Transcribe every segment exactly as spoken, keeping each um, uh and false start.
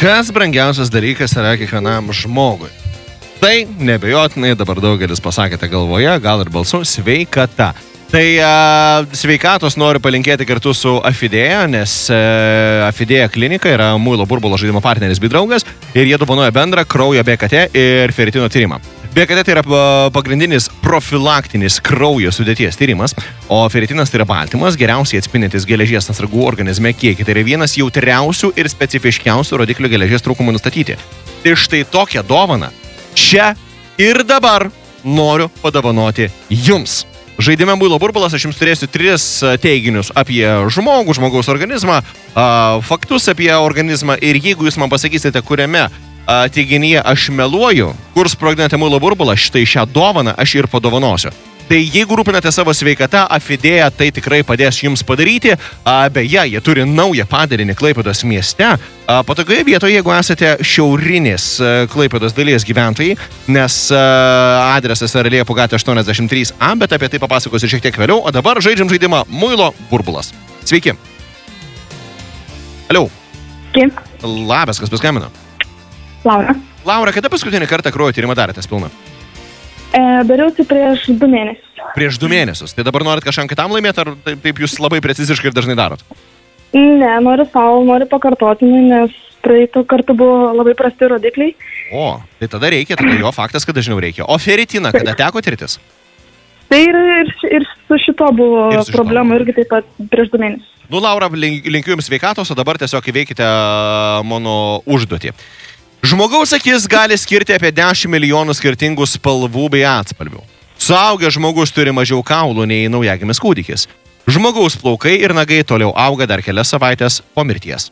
Kas brangiausias dalykas yra kiekvienam žmogui? Tai nebejotinai dabar daugelis pasakėte galvoje, gal ir balsu, sveikata. Tai a, sveikatos noriu palinkėti kartu su Afidėja, nes a, Afidėja klinika yra muilo burbulo žaidimo partneris bei draugas ir jie dovanoja bendrą kraujo B K T ir feritino tyrimą. B K T tai yra pagrindinis profilaktinis kraujo sudėties tyrimas, o feritinas tai yra baltymas, geriausiai atspindintis geležies atsargų organizme kiekį. Tai yra vienas jautriausių ir specifiškiausių rodiklių geležies trūkumų nustatyti. Tai štai tokią dovaną čia ir dabar noriu padovanoti jums. Žaidime muilo burbulas aš jums turėsiu tris teiginius apie žmogų, žmogaus organizmą, faktus apie organizmą ir jeigu jūs man pasakysite, kuriame teiginyje aš meluoju, kur sprogdinate muilo burbulą, štai šią dovaną aš ir padovanosiu. Tai jeigu rūpinate savo sveikatą, Afidėja tai tikrai padės jums padaryti. Beje, jie turi naują padalinį Klaipėdos mieste. Patogioje vietoje, jeigu esate šiaurinės Klaipėdos dalies gyventojai, nes adresas yra Liepų gatvė aštuoniasdešimt trys A, bet apie tai papasakosiu šiek tiek vėliau. O dabar žaidžiam žaidimą muilo burbulas. Sveiki. Aliau. Sveiki. Labas, kas paskambino? Laura. Laura, kada paskutinį kartą kraujo tyrimą darėtės pilną? E, dariausi prieš du mėnesius. Prieš du mėnesius. Tai dabar norit kažkam kitam laimėti, ar taip, taip jūs labai preciziškai ir dažnai darot? Ne, noriu savo, noriu pakartotinai, nes praeitų kartų buvo labai prasti rodikliai. O, tai tada reikia, tada jo faktas, kad dažniau reikia. O feritiną, kada teko tirtis? Tai ir, ir, ir su šito buvo Ir su šito problema buvo. irgi taip pat prieš du mėnesius. Nu, Laura, link- linkiu jums sveikatos, o dabar tiesiog įveikite mano užduotį. Žmogaus akis gali skirti apie dešimt milijonų skirtingų spalvų bei atspalvių. Suaugęs žmogus turi mažiau kaulų nei naujagimis kūdikis. Žmogaus plaukai ir nagai toliau auga dar kelias savaitės po mirties.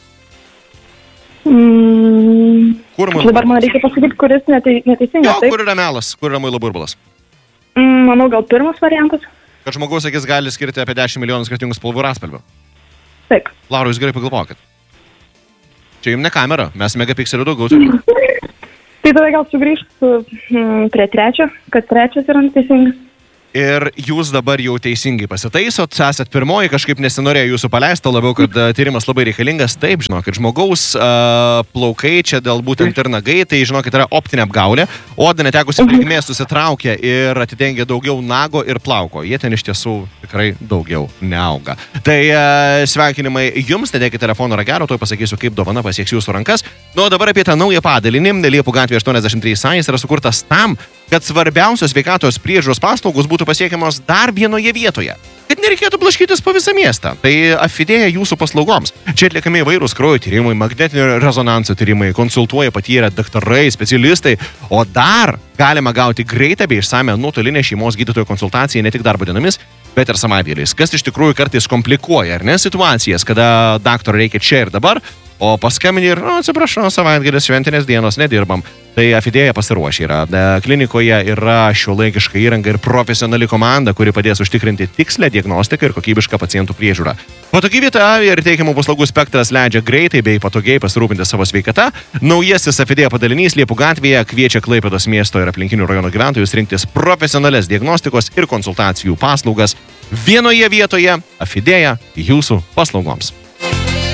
Mm, Kur muilo dabar man burbulas? reikia pasakyti, kuris netei, Jo, neteisingas. Taip? kur yra melas, kur yra muilo burbulas? Mm, manau, gal pirmas variantas. Kad žmogaus akis gali skirti apie dešimt milijonų skirtingų spalvų ir atspalvių. Taip. Laura, jūs gerai pagalvokit. Čia jums ne kamera, mes megapikselių daugiau turime. Tai tada gal sugrįžtų mm, prie trečio, kad trečias yra neteisingas. Ir jūs dabar jau teisingai pasitaisot, esat pirmoji, kažkaip nesinorėjo jūsų paleisti, labiau, kad a, tyrimas labai reikalingas. Taip, žinokit, žmogaus a, plaukai čia dėl būtent ir nagai, tai žinokit, yra optinė apgaulė. Oda netekusi pigmė susitraukia ir atidengia daugiau nago ir plauko. Jie ten iš tiesų tikrai daugiau neauga. Tai a, sveikinimai jums, nedėkite telefono ragelio, tuoj pasakysiu, kaip dovana pasieks jūsų rankas. Nu, o dabar apie tą naują padalinį, Liepų gatvė aštuoniasdešimt trys A, jis yra sukurtas tam, kad svarbiausios sveikatos priežiūros paslaugos būtų pasiekiamos dar vienoje vietoje, kad nereikėtų blaškytis po visą miestą. Tai Afidėja jūsų paslaugoms. Čia atliekami įvairūs kraujo tyrimai, magnetinio rezonanso tyrimai, konsultuoja patyrę daktarai, specialistai, o dar galima gauti greitą bei išsame nuotolinę šeimos gydytojo konsultaciją ne tik darbo dienomis, bet ir savaitgaliais, kas iš tikrųjų kartais komplikuoja, ar ne, situacijas, kada daktaro reikia čia ir dabar, o paskambini ir, nu, atsiprašau, savaitgalis, šventinės dienos, nedirbam. Tai Afidėja pasiruošė yra. Klinikoje yra šiuolaikiška įranga ir profesionali komanda, kuri padės užtikrinti tikslę diagnostiką ir kokybišką pacientų priežiūrą. Patogi vieta ir teikiamų paslaugų spektras leidžia greitai bei patogiai pasirūpinti savo sveikata. Naujasis Afidėja padalinys Liepų gatvėje kviečia Klaipėdos miesto ir aplinkinių rajonų gyventojus rinktis profesionalias diagnostikos ir konsultacijų paslaugas vienoje vietoje. Afidėja jūsų paslaugoms.